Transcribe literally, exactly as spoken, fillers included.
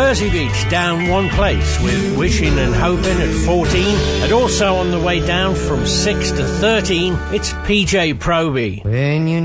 Mersey Beach down one place with Wishing and Hoping at fourteen. And also on the way down from six to thirteen, it's P J Proby. When you